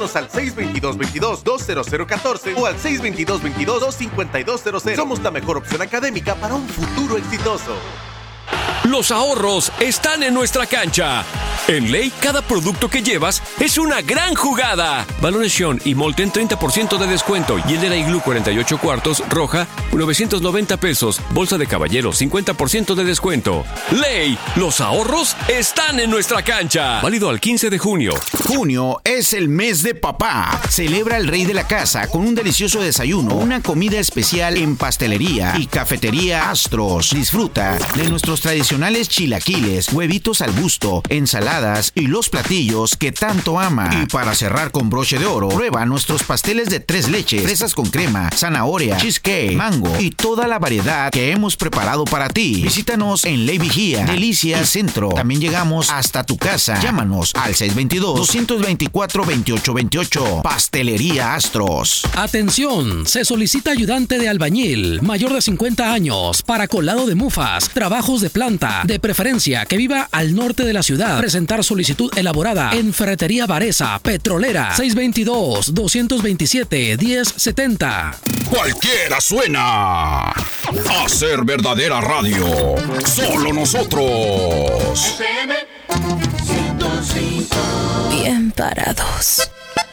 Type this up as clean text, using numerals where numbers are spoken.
Llámanos al 622-22-20014 o al 622-22-25200. Somos la mejor opción académica para un futuro exitoso. Los ahorros están en nuestra cancha. En Ley, cada producto que llevas es una gran jugada. Balones Sean y Molten 30% de descuento y el de la Iglú 48 cuartos roja 990 pesos. Bolsa de caballero 50% de descuento. Ley, los ahorros están en nuestra cancha. Válido al 15 de junio. Junio es el mes de papá. Celebra el rey de la casa con un delicioso desayuno, una comida especial en pastelería y cafetería Astros. Disfruta de nuestros tradicionales chilaquiles, huevitos al gusto, ensaladas y los platillos que tanto ama. Y para cerrar con broche de oro, prueba nuestros pasteles de 3 leches, fresas con crema, zanahoria, cheesecake, mango y toda la variedad que hemos preparado para ti. Visítanos en Ley Vigía, Delicias Centro. También llegamos hasta tu casa. Llámanos al 622-224-2828. Pastelería Astros. Atención, se solicita ayudante de albañil, mayor de 50 años, para colado de mufas, trabajos de planta, de preferencia que viva al norte de la ciudad. Presentar solicitud elaborada en Ferretería Varesa, Petrolera, 622-227-1070. Cualquiera suena a ser verdadera radio. Solo nosotros. Bien parados.